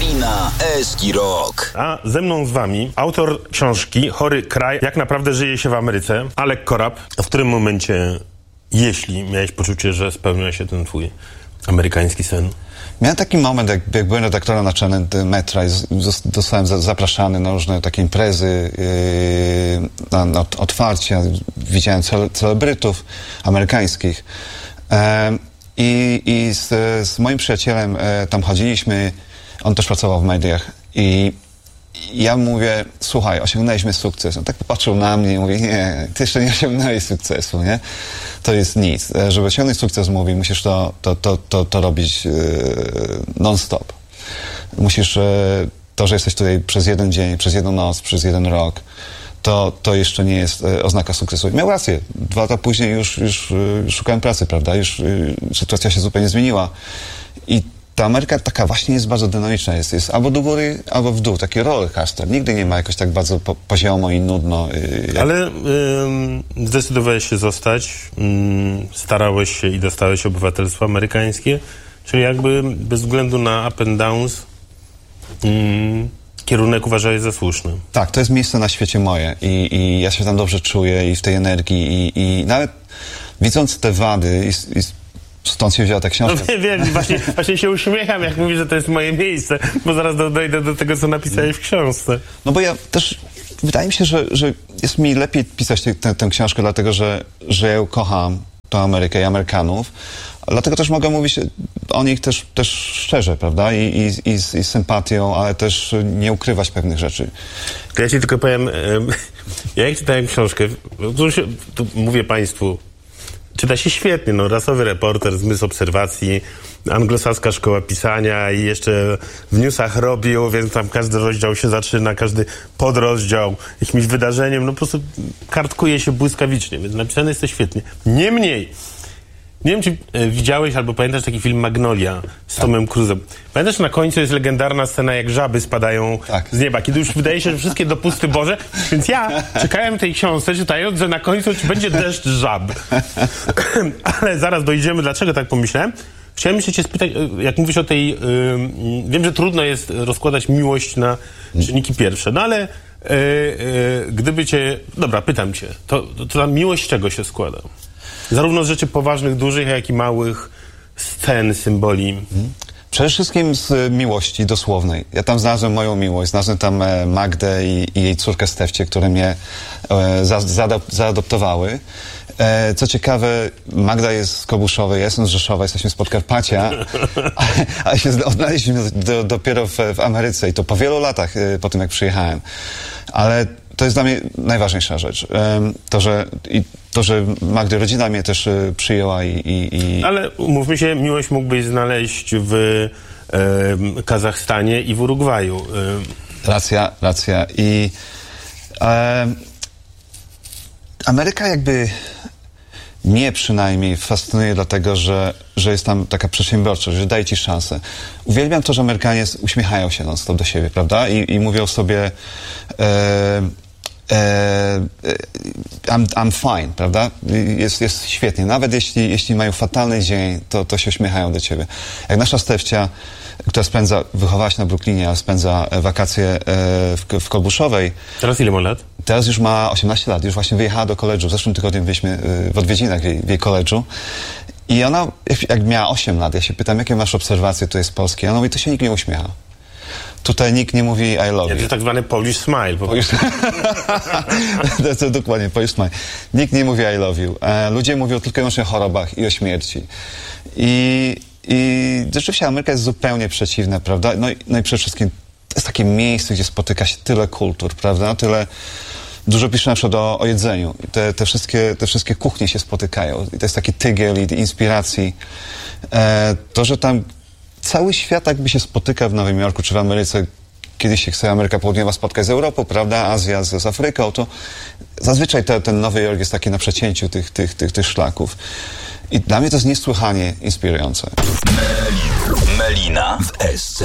Melina, Eski Rock. A ze mną z wami autor książki Chory kraj, jak naprawdę żyje się w Ameryce, Alek Korab. W którym momencie, jeśli miałeś poczucie, że spełnia się ten twój amerykański sen? Miałem taki moment, jak byłem redaktorem naczelnym Metra i zostałem zapraszany na różne takie imprezy, na otwarcia. Widziałem celebrytów amerykańskich. I z moim przyjacielem tam chodziliśmy. On też pracował w mediach. I ja mówię, słuchaj, osiągnęliśmy sukces. On tak popatrzył na mnie i mówi, nie, ty jeszcze nie osiągnęłeś sukcesu, nie? To jest nic. Żeby osiągnąć sukces, mówi, musisz to robić non-stop. Musisz, to, że jesteś tutaj przez jeden dzień, przez jedną noc, przez jeden rok, to jeszcze nie jest oznaka sukcesu. I miał rację. 2 lata później już szukałem pracy, prawda? Już sytuacja się zupełnie zmieniła. I ta Ameryka taka właśnie jest bardzo dynamiczna. Jest albo do góry, albo w dół. Taki rollercoaster. Nigdy nie ma jakoś tak bardzo poziomo i nudno. Ale zdecydowałeś się zostać, starałeś się i dostałeś obywatelstwo amerykańskie, czyli jakby bez względu na up and downs kierunek uważałeś za słuszny. Tak, to jest miejsce na świecie moje i ja się tam dobrze czuję i w tej energii i nawet widząc te wady stąd się wzięła ta książka. No wiem, właśnie się uśmiecham, jak mówisz, że to jest moje miejsce, bo zaraz dojdę do tego, co napisałeś w książce. No bo ja też, wydaje mi się, że jest mi lepiej pisać tę książkę, dlatego że ja ją kocham, tą Amerykę i Amerykanów. Dlatego też mogę mówić o nich też szczerze, prawda? I z sympatią, ale też nie ukrywać pewnych rzeczy. Ja ci tylko powiem, ja jak czytałem książkę, tu mówię państwu, czyta się świetnie, no, rasowy reporter, zmysł obserwacji, anglosaska szkoła pisania i jeszcze w newsach robił, więc tam każdy rozdział się zaczyna, każdy podrozdział jakimś wydarzeniem, no po prostu kartkuje się błyskawicznie, więc napisane jest to świetnie. Niemniej, nie wiem, czy widziałeś albo pamiętasz taki film Magnolia z Tomem Cruise'em. Pamiętasz, na końcu jest legendarna scena, jak żaby spadają z nieba, kiedy już wydaje się, że wszystkie dopusty Boże, więc ja czekałem tej książce, czytając, że na końcu będzie deszcz żab. Ale zaraz dojdziemy, dlaczego tak pomyślałem. Chciałem się cię spytać, jak mówisz o tej... wiem, że trudno jest rozkładać miłość na czynniki pierwsze, no ale gdyby cię... Dobra, pytam cię, to ta miłość z czego się składa? Zarówno z rzeczy poważnych, dużych, jak i małych scen, symboli. Przede wszystkim z miłości dosłownej. Ja tam znalazłem moją miłość. Znalazłem tam Magdę i jej córkę Stefcie, które mnie zaadoptowały. Co ciekawe, Magda jest z Kobuszowej, ja jestem z Rzeszowa, jesteśmy z Podkarpacia, ale się odnaleźliśmy dopiero w Ameryce i to po wielu latach, po tym jak przyjechałem. Ale to jest dla mnie najważniejsza rzecz. To, że Magdy rodzina mnie też przyjęła Ale umówmy się, miłość mógłbyś znaleźć w Kazachstanie i w Urugwaju. Racja. Ameryka jakby mnie przynajmniej fascynuje dlatego, że jest tam taka przedsiębiorczość, że daje ci szansę. Uwielbiam to, że Amerykanie uśmiechają się non-stop do siebie, prawda? I mówią sobie I'm fine, prawda? Jest świetnie. Nawet jeśli mają fatalny dzień, to się uśmiechają do ciebie. Jak nasza Stefcia, która wychowała się na Brooklynie, a spędza wakacje w Kolbuszowej. Teraz ile ma lat? Teraz już ma 18 lat. Już właśnie wyjechała do koledżu. W zeszłym tygodniu byliśmy w odwiedzinach w jej koledżu. I ona, jak miała 8 lat, ja się pytam, jakie masz obserwacje tutaj z Polski? Ona mówi, to się nikt nie uśmiecha. Tutaj nikt nie mówi I love you. To jest tak zwany Polish smile. To dokładnie, Polish smile. Nikt nie mówi I love you. Ludzie mówią tylko i wyłącznie o chorobach i o śmierci. I rzeczywiście Ameryka jest zupełnie przeciwna, prawda? No i przede wszystkim to jest takie miejsce, gdzie spotyka się tyle kultur, prawda? Dużo pisze na przykład o jedzeniu. Te wszystkie kuchnie się spotykają. I to jest taki tygiel i inspiracji. To, że tam cały świat jakby się spotyka w Nowym Jorku czy w Ameryce. Kiedyś się chce Ameryka Południowa spotkać z Europą, prawda? Azja z Afryką, to zazwyczaj ten Nowy Jork jest taki na przecięciu tych szlaków. I dla mnie to jest niesłychanie inspirujące. Melina w SC.